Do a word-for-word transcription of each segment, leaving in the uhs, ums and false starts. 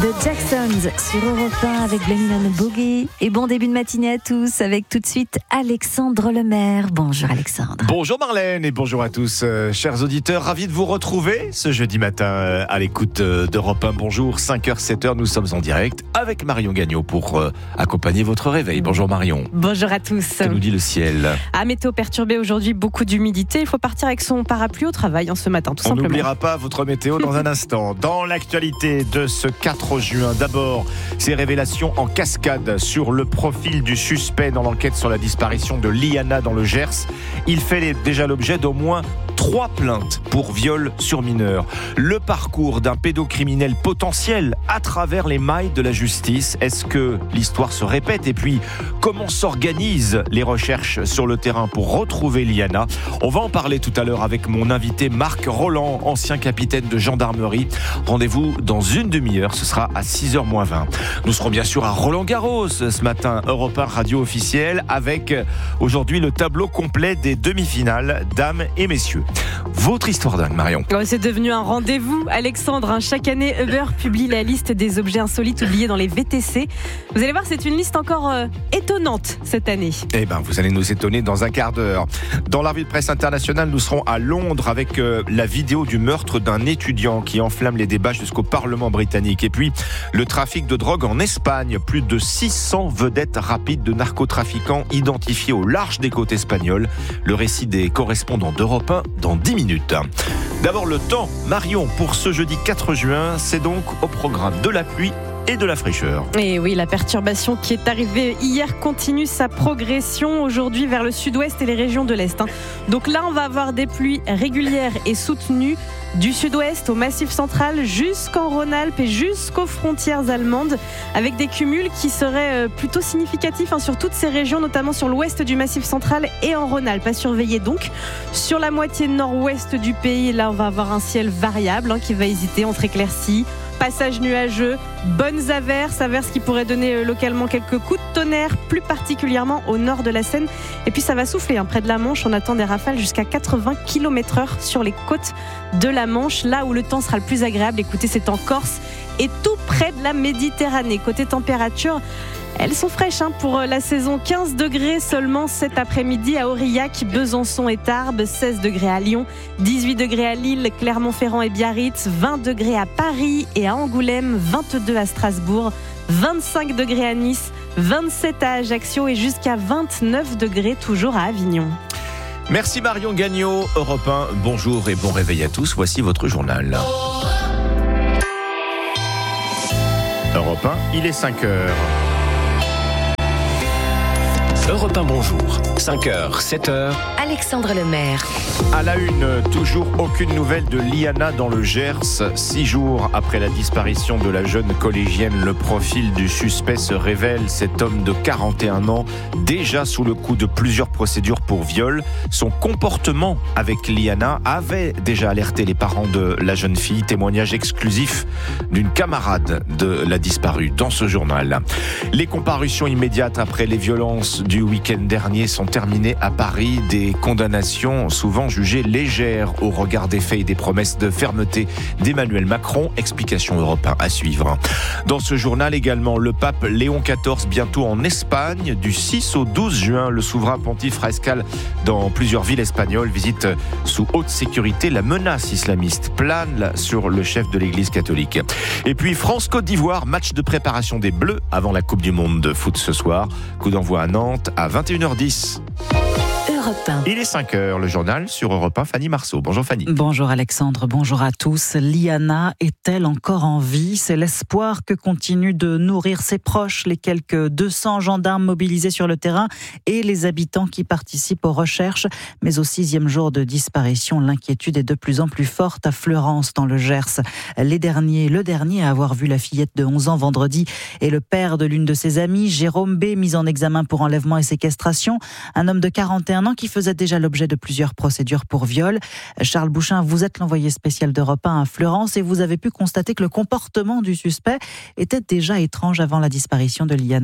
The Jacksons sur Europe un avec Blaming on the Boogie. Et bon début de matinée à tous avec tout de suite Alexandre Lemaire. Bonjour Alexandre. Bonjour Marlène et bonjour à tous, euh, chers auditeurs. Ravi de vous retrouver ce jeudi matin euh, à l'écoute euh, d'Europe un. Bonjour, cinq heures sept heures, nous sommes en direct avec Marion Gagnon pour euh, accompagner votre réveil. Bonjour Marion. Bonjour à tous. Que nous dit le ciel? À météo perturbée aujourd'hui, beaucoup d'humidité. Il faut partir avec son parapluie au travail en ce matin, tout On simplement. On n'oubliera pas votre météo dans un instant. Dans l'actualité de ce quatre juin, d'abord, ces révélations en cascade sur le profil du suspect dans l'enquête sur la disparition de Liana dans le Gers. Il fait déjà l'objet d'au moins trois plaintes pour viol sur mineur. Le parcours d'un pédocriminel potentiel à travers les mailles de la justice. Est-ce que l'histoire se répète? Et puis, comment s'organisent les recherches sur le terrain pour retrouver Liana? On va en parler tout à l'heure avec mon invité Marc Rolland, ancien capitaine de gendarmerie. Rendez-vous dans une demi-heure, ce sera à six heures moins vingt. Nous serons bien sûr à Roland-Garros ce matin, Europe un radio officielle, avec aujourd'hui le tableau complet des demi-finales, dames et messieurs. Votre histoire dingue, Marion. Oh, c'est devenu un rendez-vous, Alexandre. Chaque année, Uber publie la liste des objets insolites oubliés dans les V T C. Vous allez voir, c'est une liste encore euh, étonnante cette année. Eh ben, vous allez nous étonner dans un quart d'heure. Dans la revue de presse internationale, nous serons à Londres avec euh, la vidéo du meurtre d'un étudiant qui enflamme les débats jusqu'au Parlement britannique. Et puis, le trafic de drogue en Espagne. Plus de six cents vedettes rapides de narcotrafiquants identifiés au large des côtes espagnoles. Le récit des correspondants d'Europe un dans dix minutes. D'abord le temps, Marion, pour ce jeudi quatre juin, c'est donc au programme de la pluie et de la fraîcheur. Et oui, la perturbation qui est arrivée hier continue sa progression aujourd'hui vers le sud-ouest et les régions de l'Est. Donc là, on va avoir des pluies régulières et soutenues du sud-ouest au Massif central jusqu'en Rhône-Alpes et jusqu'aux frontières allemandes, avec des cumuls qui seraient plutôt significatifs hein, sur toutes ces régions, notamment sur l'ouest du Massif central et en Rhône-Alpes. À surveiller donc sur la moitié nord-ouest du pays. Là, on va avoir un ciel variable hein, qui va hésiter entre éclaircies, passage nuageux, bonnes averses, averses qui pourraient donner localement quelques coups de tonnerre, plus particulièrement au nord de la Seine. Et puis ça va souffler hein, près de la Manche. On attend des rafales jusqu'à quatre-vingts kilomètres heure sur les côtes de la Manche. Là où le temps sera le plus agréable, écoutez, c'est en Corse et tout près de la Méditerranée. Côté température, elles sont fraîches hein, pour la saison. quinze degrés seulement cet après-midi à Aurillac, Besançon et Tarbes, seize degrés à Lyon, dix-huit degrés à Lille, Clermont-Ferrand et Biarritz, vingt degrés à Paris et à Angoulême, vingt-deux à Strasbourg, vingt-cinq degrés à Nice, vingt-sept à Ajaccio et jusqu'à vingt-neuf degrés toujours à Avignon. Merci Marion Gagnon, Europe un. Bonjour et bon réveil à tous. Voici votre journal. Europe un, il est cinq heures. Europe un, bonjour. cinq heures, sept heures. Alexandre Lemaire. À la une, toujours aucune nouvelle de Liana dans le Gers. Six jours après la disparition de la jeune collégienne, le profil du suspect se révèle. Cet homme de quarante et un ans, déjà sous le coup de plusieurs procédures pour viol. Son comportement avec Liana avait déjà alerté les parents de la jeune fille. Témoignage exclusif d'une camarade de la disparue dans ce journal. Les comparutions immédiates après les violences du week-end dernier sont terminées à Paris. Des condamnations souvent jugées légères au regard des faits et des promesses de fermeté d'Emmanuel Macron. Explication Europe un à suivre. Dans ce journal également, le pape Léon quatorze bientôt en Espagne. Du six au douze juin, le souverain pontife fera escale dans plusieurs villes espagnoles. Visite sous haute sécurité. La menace islamiste plane sur le chef de l'église catholique. Et puis France-Côte d'Ivoire, match de préparation des Bleus avant la Coupe du Monde de foot ce soir. Coup d'envoi à Nantes à vingt et une heures dix. Europe un. Il est cinq heures, le journal sur Europe un, Fanny Marceau. Bonjour Fanny. Bonjour Alexandre, bonjour à tous. Liana est-elle encore en vie? C'est l'espoir que continuent de nourrir ses proches, les quelques deux cents gendarmes mobilisés sur le terrain et les habitants qui participent aux recherches. Mais au sixième jour de disparition, l'inquiétude est de plus en plus forte à Fleurance dans le Gers. Les derniers, le dernier à avoir vu la fillette de onze ans vendredi est le père de l'une de ses amies, Jérôme B, mis en examen pour enlèvement et séquestration. Un homme de quarante et un ans qui faisait déjà l'objet de plusieurs procédures pour viol. Charles Bouchin, vous êtes l'envoyé spécial d'Europe un à Fleurance et vous avez pu constater que le comportement du suspect était déjà étrange avant la disparition de Liana.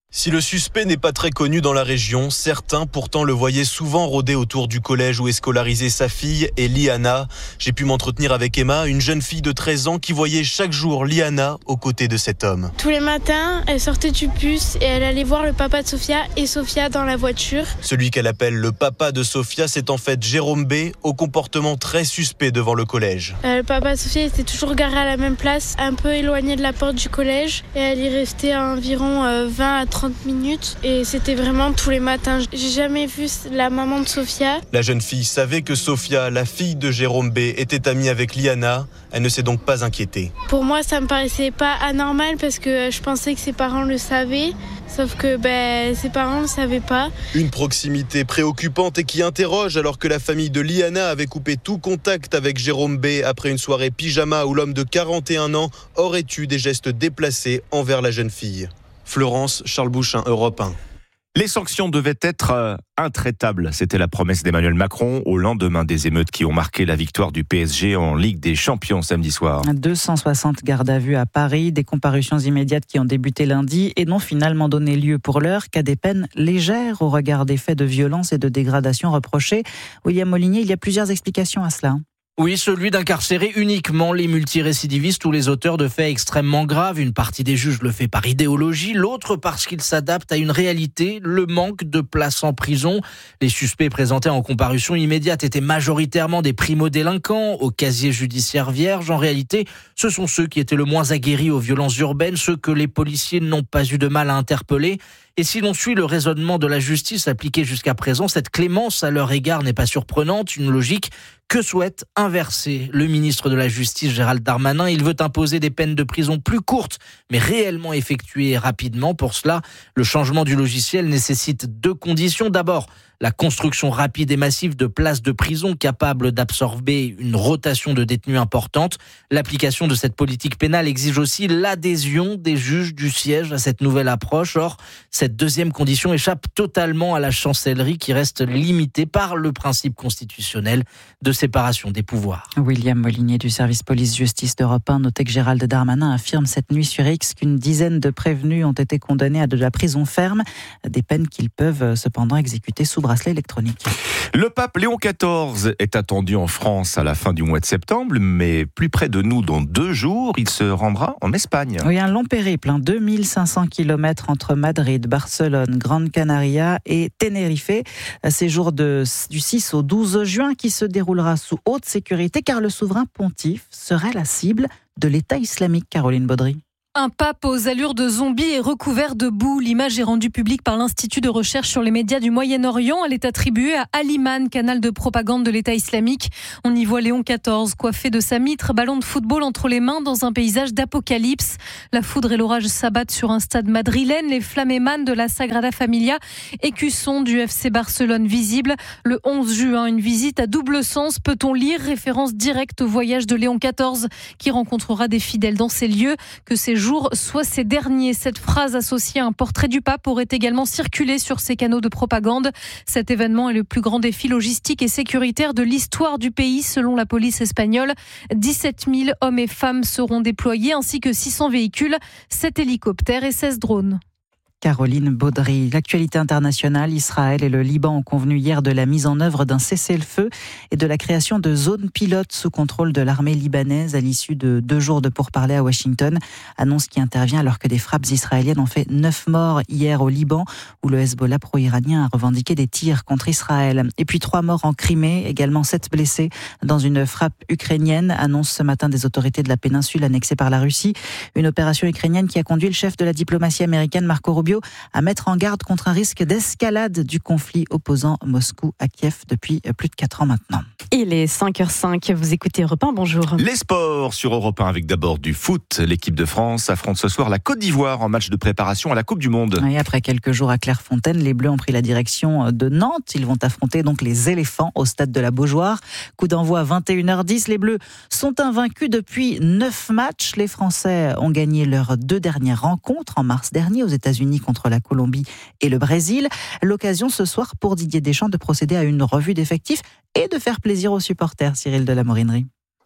Si le suspect n'est pas très connu dans la région, certains pourtant le voyaient souvent rôder autour du collège où est scolarisée sa fille et Liana. J'ai pu m'entretenir avec Emma, une jeune fille de treize ans qui voyait chaque jour Liana aux côtés de cet homme. Tous les matins, elle sortait du bus et elle allait voir le papa de Sophia et Sophia dans la voiture. Celui qu'elle appelle le papa de Sophia, c'est en fait Jérôme B, au comportement très suspect devant le collège. Euh, le papa de Sophia était toujours garé à la même place, un peu éloigné de la porte du collège et elle y restait à environ euh, vingt à trente minutes et c'était vraiment tous les matins. J'ai jamais vu la maman de Sophia. La jeune fille savait que Sophia, la fille de Jérôme B, était amie avec Liana. Elle ne s'est donc pas inquiétée. Pour moi, ça me paraissait pas anormal parce que je pensais que ses parents le savaient. Sauf que ben, ses parents ne le savaient pas. Une proximité préoccupante et qui interroge alors que la famille de Liana avait coupé tout contact avec Jérôme B après une soirée pyjama où l'homme de quarante et un ans aurait eu des gestes déplacés envers la jeune fille. Florence, Charles Bouchin, Europe un. Les sanctions devaient être intraitables. C'était la promesse d'Emmanuel Macron au lendemain des émeutes qui ont marqué la victoire du P S G en Ligue des Champions samedi soir. deux cent soixante gardes à vue à Paris, des comparutions immédiates qui ont débuté lundi et n'ont finalement donné lieu pour l'heure qu'à des peines légères au regard des faits de violence et de dégradation reprochés. William Molinier, il y a plusieurs explications à cela. Oui, celui d'incarcérer uniquement les multirécidivistes ou les auteurs de faits extrêmement graves. Une partie des juges le fait par idéologie, l'autre parce qu'il s'adapte à une réalité, le manque de places en prison. Les suspects présentés en comparution immédiate étaient majoritairement des primo-délinquants, au casier judiciaire vierge. En réalité, ce sont ceux qui étaient le moins aguerris aux violences urbaines, ceux que les policiers n'ont pas eu de mal à interpeller. Et si l'on suit le raisonnement de la justice appliqué jusqu'à présent, cette clémence à leur égard n'est pas surprenante, une logique que souhaite inverser le ministre de la Justice Gérald Darmanin. Il veut imposer des peines de prison plus courtes, mais réellement effectuées rapidement. Pour cela, le changement du logiciel nécessite deux conditions. D'abord, la construction rapide et massive de places de prison capables d'absorber une rotation de détenus importante. L'application de cette politique pénale exige aussi l'adhésion des juges du siège à cette nouvelle approche. Or, cette deuxième condition échappe totalement à la chancellerie qui reste limitée par le principe constitutionnel de séparation des pouvoirs. William Molinier du service police-justice d'Europe un notait que Gérald Darmanin affirme cette nuit sur X qu'une dizaine de prévenus ont été condamnés à de la prison ferme, des peines qu'ils peuvent cependant exécuter sous bracelet électronique. Le pape Léon quatorze est attendu en France à la fin du mois de septembre, mais plus près de nous dans deux jours, il se rendra en Espagne. Oui, un long périple, hein, deux mille cinq cents kilomètres entre Madrid, Barcelone, Grande Canaria et Tenerife. Séjour de, du six au douze juin qui se déroulera sous haute sécurité car le souverain pontife serait la cible de l'État islamique. Caroline Baudry. Un pape aux allures de zombie est recouvert de boue. L'image est rendue publique par l'Institut de recherche sur les médias du Moyen-Orient. Elle est attribuée à Al-Iman, canal de propagande de l'État islamique. On y voit Léon quatorze, coiffé de sa mitre, ballon de football entre les mains dans un paysage d'apocalypse. La foudre et l'orage s'abattent sur un stade madrilène. Les flammes émanent de la Sagrada Familia, écusson du F C Barcelone visible. Le onze juin, une visite à double sens. Peut-on lire référence directe au voyage de Léon quatorze qui rencontrera des fidèles dans ces lieux que ces jours soit ces derniers. Cette phrase associée à un portrait du pape aurait également circulé sur ces canaux de propagande. Cet événement est le plus grand défi logistique et sécuritaire de l'histoire du pays, selon la police espagnole. dix-sept mille hommes et femmes seront déployés, ainsi que six cents véhicules, sept hélicoptères et seize drones. Caroline Baudry. L'actualité internationale, Israël et le Liban ont convenu hier de la mise en œuvre d'un cessez-le-feu et de la création de zones pilotes sous contrôle de l'armée libanaise à l'issue de deux jours de pourparlers à Washington. Annonce qui intervient alors que des frappes israéliennes ont fait neuf morts hier au Liban, où le Hezbollah pro-iranien a revendiqué des tirs contre Israël. Et puis trois morts en Crimée, également sept blessés dans une frappe ukrainienne, annonce ce matin des autorités de la péninsule annexée par la Russie. Une opération ukrainienne qui a conduit le chef de la diplomatie américaine, Marco Rubio, à mettre en garde contre un risque d'escalade du conflit opposant Moscou à Kiev depuis plus de quatre ans maintenant. Il est cinq heures cinq, vous écoutez Europe un, bonjour. Les sports sur Europe un avec d'abord du foot. L'équipe de France affronte ce soir la Côte d'Ivoire en match de préparation à la Coupe du Monde. Et après quelques jours à Clairefontaine, les Bleus ont pris la direction de Nantes. Ils vont affronter donc les éléphants au stade de la Beaujoire. Coup d'envoi à vingt et une heures dix. Les Bleus sont invaincus depuis neuf matchs. Les Français ont gagné leurs deux dernières rencontres en mars dernier aux États-Unis contre la Colombie et le Brésil. L'occasion ce soir pour Didier Deschamps de procéder à une revue d'effectifs et de faire plaisir aux supporters, Cyril de la Morinerie.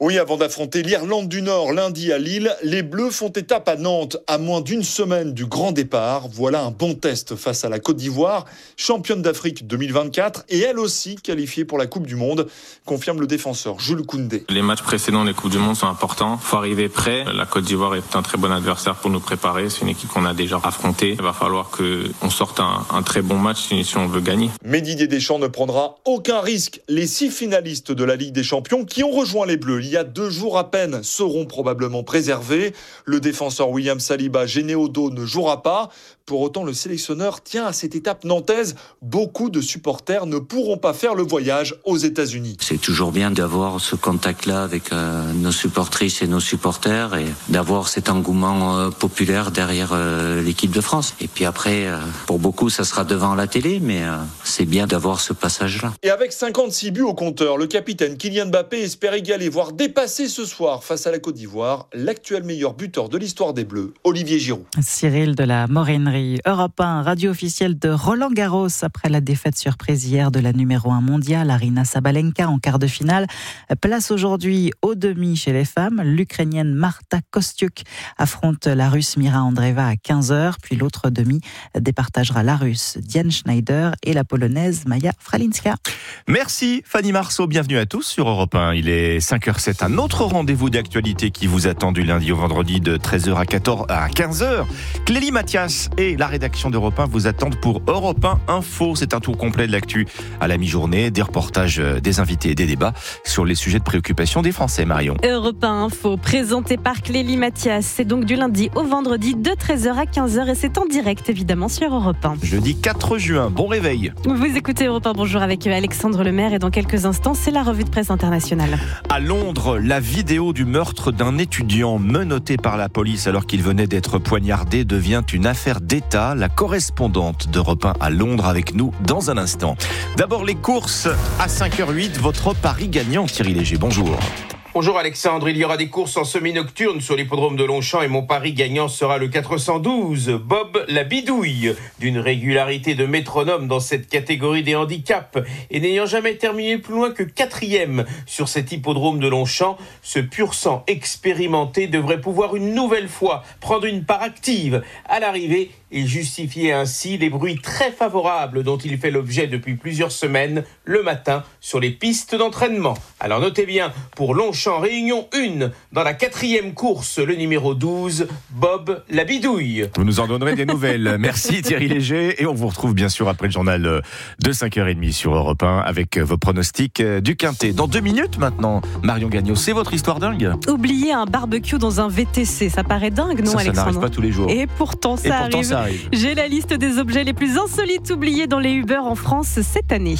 Oui, avant d'affronter l'Irlande du Nord lundi à Lille, les Bleus font étape à Nantes à moins d'une semaine du grand départ. Voilà un bon test face à la Côte d'Ivoire, championne d'Afrique deux mille vingt-quatre et elle aussi qualifiée pour la Coupe du Monde, confirme le défenseur Jules Koundé. Les matchs précédents des Coupes du Monde sont importants. Il faut arriver prêt. La Côte d'Ivoire est un très bon adversaire pour nous préparer. C'est une équipe qu'on a déjà affrontée. Il va falloir qu'on sorte un, un très bon match si on veut gagner. Mais Didier Deschamps ne prendra aucun risque. Les six finalistes de la Ligue des Champions qui ont rejoint les Bleus il y a deux jours à peine seront probablement préservés. Le défenseur William Saliba, gêné au dos, ne jouera pas. Pour autant, le sélectionneur tient à cette étape nantaise. Beaucoup de supporters ne pourront pas faire le voyage aux États-Unis. C'est toujours bien d'avoir ce contact-là avec euh, nos supportrices et nos supporters et d'avoir cet engouement euh, populaire derrière euh, l'équipe de France. Et puis après, euh, pour beaucoup, ça sera devant la télé, mais euh, c'est bien d'avoir ce passage-là. Et avec cinquante-six buts au compteur, le capitaine Kylian Mbappé espère égaler, voire dépasser ce soir face à la Côte d'Ivoire, l'actuel meilleur buteur de l'histoire des Bleus, Olivier Giroud. Cyril de la Morinerie. Europe un, radio officielle de Roland Garros après la défaite surprise hier de la numéro un mondiale, Aryna Sabalenka en quart de finale. Place aujourd'hui au demi chez les femmes. L'Ukrainienne Marta Kostyuk affronte la Russe Mira Andreeva à quinze heures. Puis l'autre demi départagera la Russe Diane Schneider et la Polonaise Maja Fralinska. Merci Fanny Marceau, bienvenue à tous sur Europe un. Il est cinq heures zéro sept, un autre rendez-vous d'actualité qui vous attend du lundi au vendredi de treize heures à quatorze à quinze heures. Clélie Mathias et la rédaction d'Europe un vous attendent pour Europe un Info. C'est un tour complet de l'actu à la mi-journée, des reportages, des invités et des débats sur les sujets de préoccupation des Français. Marion. Europe un Info, présenté par Clélie Mathias. C'est donc du lundi au vendredi de treize heures à quinze heures et c'est en direct évidemment sur Europe un. Jeudi quatre juin, bon réveil. Vous écoutez Europe un, bonjour avec Alexandre Lemaire et dans quelques instants, c'est la revue de presse internationale. À Londres, la vidéo du meurtre d'un étudiant menotté par la police alors qu'il venait d'être poignardé devient une affaire d'État. La correspondante d'Europe un à Londres avec nous dans un instant. D'abord les courses à cinq heures huit, votre pari gagnant Thierry Léger, bonjour. Bonjour Alexandre, il y aura des courses en semi-nocturne sur l'hippodrome de Longchamp et mon pari gagnant sera le quatre cent douze, Bob la Bidouille. D'une régularité de métronome dans cette catégorie des handicaps et n'ayant jamais terminé plus loin que quatrième sur cet hippodrome de Longchamp, ce pur sang expérimenté devrait pouvoir une nouvelle fois prendre une part active à l'arrivée et justifier ainsi les bruits très favorables dont il fait l'objet depuis plusieurs semaines le matin sur les pistes d'entraînement. Alors notez bien, pour Longchamp Réunion un, dans la quatrième course, le numéro douze, Bob la Bidouille. Vous nous en donnerez des nouvelles. Merci Thierry Léger et on vous retrouve bien sûr après le journal de cinq heures trente sur Europe un avec vos pronostics du Quintet. Dans deux minutes maintenant, Marion Gagnon, c'est votre histoire dingue. Oublier un barbecue dans un V T C, ça paraît dingue, non ça, Alexandre? Ça n'arrive pas tous les jours. Et pourtant ça, et pourtant, arrive. ça arrive. J'ai la liste des objets les plus insolites oubliés dans les Uber en France cette année.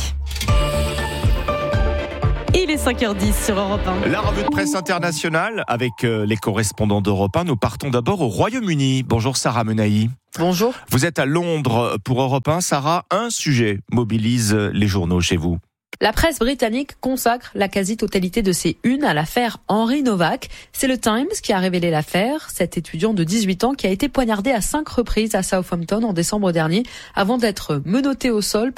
Il est cinq heures dix sur Europe un. La revue de presse internationale avec les correspondants d'Europe un. Nous partons d'abord au Royaume-Uni. Bonjour Sarah Menahi. Bonjour. Vous êtes à Londres pour Europe un. Sarah, un sujet mobilise les journaux chez vous. La presse britannique consacre la quasi-totalité de ses unes à l'affaire Henry Novak. C'est le Times qui a révélé l'affaire. Cet étudiant de dix-huit ans qui a été poignardé à cinq reprises à Southampton en décembre dernier avant d'être menotté au sol